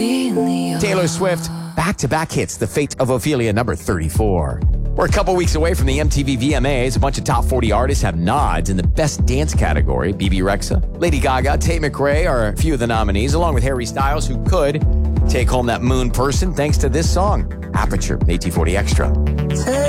Taylor Swift, back-to-back hits, The Fate of Ophelia, number 34. We're a couple weeks away from the MTV VMAs. A bunch of top 40 artists have nods in the Best Dance category. BB Rexa, Lady Gaga, Tate McRae are a few of the nominees, along with Harry Styles, who could take home that moon person thanks to this song, Aperture, AT40 Extra.